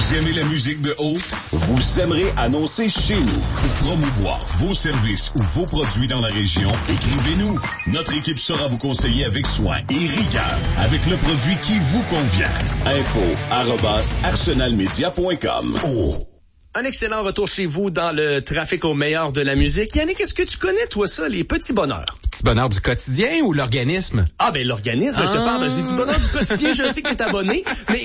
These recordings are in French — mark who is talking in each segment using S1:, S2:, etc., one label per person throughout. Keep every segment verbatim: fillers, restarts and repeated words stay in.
S1: Vous aimez la musique de haut? Vous aimerez annoncer chez nous. Pour promouvoir vos services ou vos produits dans la région, écrivez-nous. Notre équipe saura vous conseiller avec soin et rigueur avec le produit qui vous convient. Info arobase arsenalmedia point com. Oh.
S2: Un excellent retour chez vous dans le trafic au meilleur de la musique. Yannick, est-ce que tu connais, toi, ça, les petits bonheurs?
S3: Petit bonheur du quotidien ou l'organisme?
S2: Ah, ben l'organisme, ah. je te parle, ben, j'ai dit bonheur du quotidien, je sais que tu es abonné, mais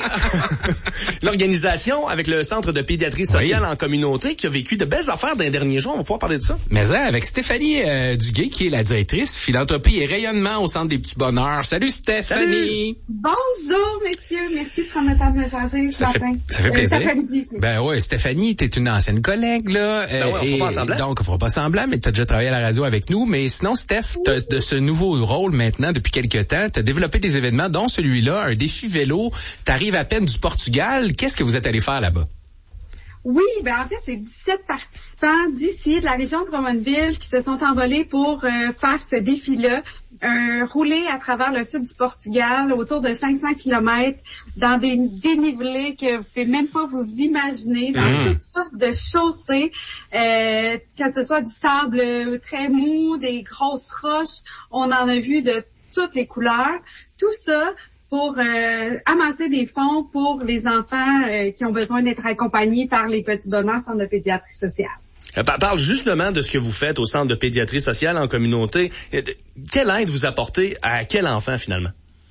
S2: l'organisation avec le Centre de pédiatrie sociale oui. en communauté qui a vécu de belles affaires dans les derniers jours, on va pouvoir parler de ça.
S3: Mais hein, avec Stéphanie euh, Duguay, qui est la directrice philanthropie et rayonnement au Centre des petits bonheurs. Salut Stéphanie!
S4: Salut. Bonjour messieurs, merci de prendre le temps de me jaser ce matin.
S3: Ça fait plaisir.
S4: Euh, midi,
S3: ben ouais, Stéphanie, t'es une ancienne collègue, là.
S2: Ben ouais, on fera pas semblant.
S3: Donc, on fera pas semblant, mais t'as déjà travaillé à la radio avec nous. Mais sinon, Steph, t'as de ce nouveau rôle maintenant depuis quelques temps. T'as développé des événements, dont celui-là, un défi vélo. T'arrives à peine du Portugal. Qu'est-ce que vous êtes allé faire là-bas?
S4: Oui, ben en fait, c'est dix-sept participants d'ici, de la région de Drummondville, qui se sont envolés pour euh, faire ce défi-là. Euh, rouler à travers le sud du Portugal, autour de cinq cents kilomètres, dans des dénivelés que vous pouvez même pas vous imaginer, dans mmh. toutes sortes de chaussées, euh, que ce soit du sable très mou, des grosses roches, on en a vu de toutes les couleurs. Tout ça pour euh, amasser des fonds pour les enfants euh, qui ont besoin d'être accompagnés par les petits bonheurs Centre de pédiatrie sociale.
S2: Parle justement de ce que vous faites au Centre de pédiatrie sociale en communauté. Quelle aide vous apportez à quel enfant finalement?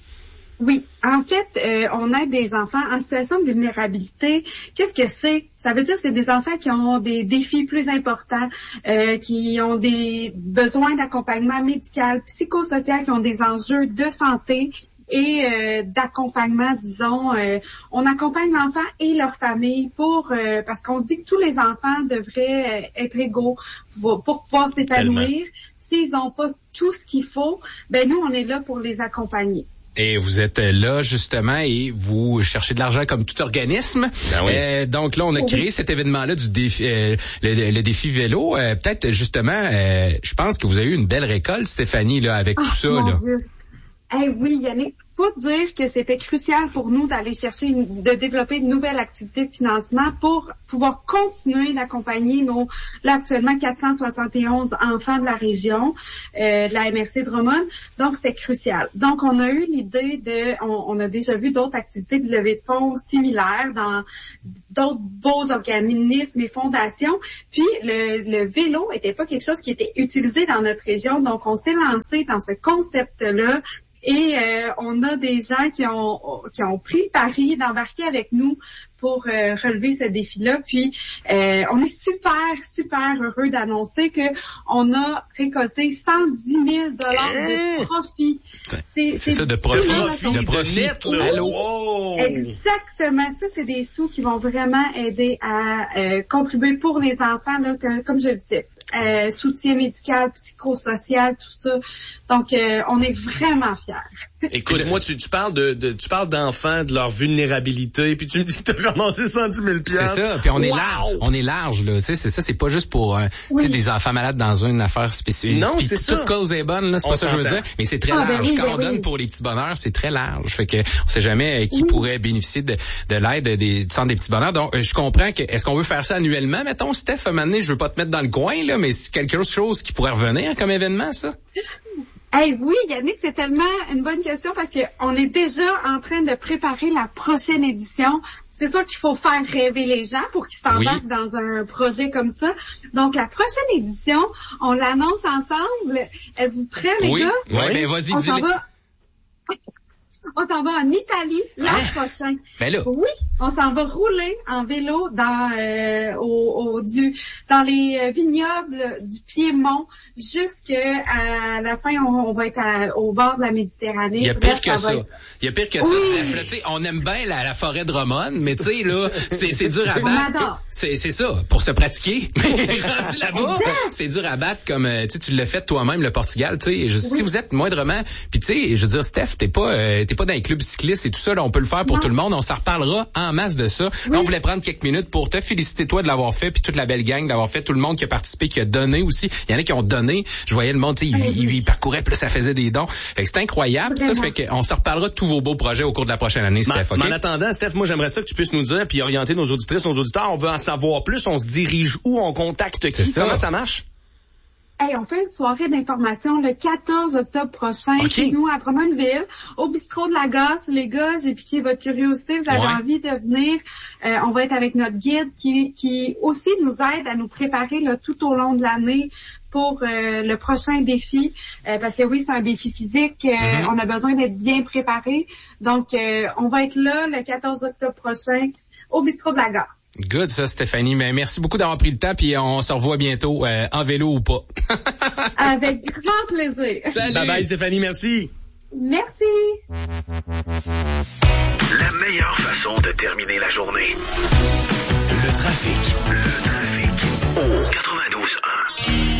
S4: Oui, en fait, euh, on aide des enfants en situation de vulnérabilité. Qu'est-ce que c'est? Ça veut dire que c'est des enfants qui ont des défis plus importants, euh, qui ont des besoins d'accompagnement médical, psychosocial, qui ont des enjeux de santé et euh, d'accompagnement, disons. Euh, on accompagne l'enfant et leur famille pour euh, parce qu'on se dit que tous les enfants devraient euh, être égaux pour, pour pouvoir s'épanouir. S'ils n'ont pas tout ce qu'il faut, ben nous, on est là pour les accompagner.
S3: Et vous êtes là, justement, et vous cherchez de l'argent comme tout organisme.
S2: Ben oui.
S3: euh, donc là, on a
S4: oui.
S3: créé cet événement-là du défi, euh, le, le défi vélo. Euh, peut-être, justement, euh, je pense que vous avez eu une belle récolte, Stéphanie, là, avec
S4: oh,
S3: tout ça.
S4: Mon
S3: là.
S4: Dieu. Eh oui, Yannick, faut dire que c'était crucial pour nous d'aller chercher, une, de développer de nouvelles activités de financement pour pouvoir continuer d'accompagner nos, là actuellement, quatre cent soixante et onze enfants de la région, euh, de la M R C Drummond. Donc, c'était crucial. Donc, on a eu l'idée de, on, on a déjà vu d'autres activités de levée de fonds similaires dans d'autres beaux organismes et fondations. Puis, le, le vélo était pas quelque chose qui était utilisé dans notre région. Donc, on s'est lancé dans ce concept-là. Et euh, on a des gens qui ont qui ont pris le pari d'embarquer avec nous pour euh, relever ce défi-là. Puis, euh, on est super, super heureux d'annoncer que on a récolté cent dix mille dollars de profit.
S3: C'est, c'est, c'est ça, de profit.
S2: De, de profit. Net, là.
S3: Allô?
S2: Wow.
S4: Exactement. Ça, c'est des sous qui vont vraiment aider à euh, contribuer pour les enfants, là, que, comme je le disais. Euh, soutien médical, psychosocial, tout ça. Donc, euh, on est vraiment fiers.
S2: Écoute, moi, tu, tu parles de, de, tu parles d'enfants, de leur vulnérabilité, puis tu me dis que t'as ramassé cent dix mille dollars.
S3: C'est ça, puis on est
S2: wow.
S3: large, on est large, là, tu sais, c'est ça, c'est pas juste pour, euh, oui. tu sais, des enfants malades dans une affaire spécifique.
S2: Non,
S3: puis
S2: c'est ça.
S3: Toute cause est bonne, là, c'est
S2: on
S3: pas ça que je veux dire, mais c'est très
S4: ah,
S3: large.
S4: Ben oui,
S3: Quand
S4: ben
S3: on
S4: oui.
S3: donne pour les petits bonheurs, c'est très large. Fait que, on sait jamais euh, qui oui. pourrait bénéficier de, de l'aide des, du Centre des petits bonheurs. Donc, euh, je comprends que, est-ce qu'on veut faire ça annuellement, mettons, Steph, à un moment donné, je veux pas te mettre dans le coin, là, mais c'est quelque chose qui pourrait revenir comme événement, ça?
S4: Hey, oui, Yannick, c'est tellement une bonne question parce que on est déjà en train de préparer la prochaine édition. C'est sûr qu'il faut faire rêver les gens pour qu'ils s'embarquent oui. dans un projet comme ça. Donc, la prochaine édition, on l'annonce ensemble. Êtes-vous prêts, les
S3: oui.
S4: gars?
S3: Oui, oui, mais vas-y,
S4: on
S3: dis-le.
S4: s'en va. On s'en va en Italie l'an hein? prochain.
S3: Ben là.
S4: Oui, on s'en va rouler en vélo dans euh, au, au du dans les vignobles du Piémont jusqu'à la fin. On, on va être à, au bord de la Méditerranée.
S3: Il y a pire
S4: Bref,
S3: que ça.
S4: Être...
S3: Il y a pire que
S4: oui.
S3: ça, Steph. Là, tu sais, on aime bien la, la forêt de Drummond, mais tu sais là, c'est, c'est dur à battre. C'est, c'est ça, pour se pratiquer. Mais rendu là-bas, c'est dur à battre comme tu sais, tu l'as fait toi-même le Portugal. Tu sais, oui. si vous êtes moindrement, puis tu sais, je veux dire, Steph, t'es pas, euh, t'es t'es pas dans les clubs cyclistes et tout ça, là, on peut le faire pour
S4: non.
S3: tout le monde. On s'en reparlera en masse de ça.
S4: Oui.
S3: Là, on voulait prendre quelques minutes pour te féliciter toi de l'avoir fait, puis toute la belle gang d'avoir fait, tout le monde qui a participé, qui a donné aussi. Il y en a qui ont donné. Je voyais le monde, tu sais,
S4: oui.
S3: il, il, il parcourait, puis là, ça faisait des dons. Fait que c'est incroyable,
S4: Vraiment.
S3: ça. Fait qu'on s'en reparlera de tous vos beaux projets au cours de la prochaine année, Steph.
S2: Mais
S3: OK?
S2: en attendant, Steph, moi, j'aimerais ça que tu puisses nous dire, puis orienter nos auditrices, nos auditeurs. On veut en savoir plus. On se dirige où? On contacte qui?
S3: Ça.
S2: Comment ça marche?
S4: Hey, on fait une soirée d'information le quatorze octobre prochain
S2: Okay.
S4: chez nous à Drummondville, au bistrot de la Gasse. Les gars, j'ai piqué votre curiosité, vous avez
S3: Ouais.
S4: envie de venir. Euh, on va être avec notre guide qui, qui aussi nous aide à nous préparer là, tout au long de l'année pour euh, le prochain défi. Euh, parce que oui, c'est un défi physique. Euh,
S3: Mm-hmm.
S4: On a besoin d'être bien préparé. Donc, euh, on va être là le quatorze octobre prochain au bistrot de la Gasse.
S3: Good, ça, Stéphanie. Mais merci beaucoup d'avoir pris le temps, puis on se revoit bientôt, euh, en vélo ou pas.
S4: Avec grand plaisir.
S3: Salut!
S2: Bye bye, Stéphanie, merci.
S4: Merci.
S1: La meilleure façon de terminer la journée. Le trafic. Le trafic. Au quatre-vingt-douze un.